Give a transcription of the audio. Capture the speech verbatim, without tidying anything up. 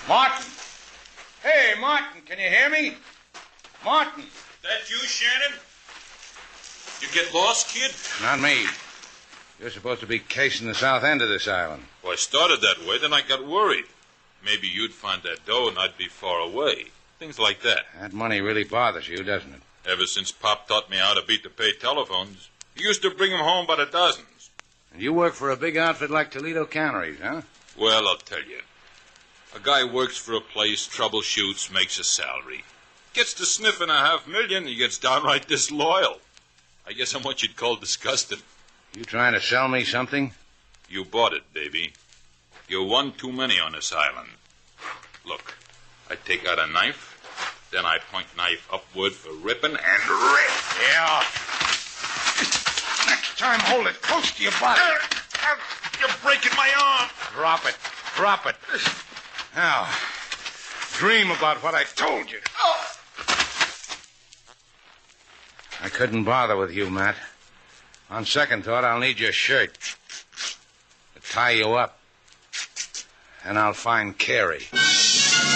Martin! Hey, Martin, can you hear me? Martin! That you, Shannon? You get lost, kid? Not me. You're supposed to be casing the south end of this island. Well, I started that way, then I got worried. Maybe you'd find that dough and I'd be far away. Things like that. That money really bothers you, doesn't it? Ever since Pop taught me how to beat the pay telephones, he used to bring 'em home by the dozens. And you work for a big outfit like Toledo Canneries, huh? Well, I'll tell you. A guy works for a place, troubleshoots, makes a salary. Gets to sniffing a half million, he gets downright disloyal. I guess I'm what you'd call disgusted. You trying to sell me something? You bought it, baby. You're one too many on this island. Look, I take out a knife, then I point knife upward for ripping and rip. Yeah. Next time, hold it close to your body. You're breaking my arm. Drop it. Drop it. Now, dream about what I told you. I couldn't bother with you, Matt. On second thought, I'll need your shirt to tie you up. And I'll find Carrie.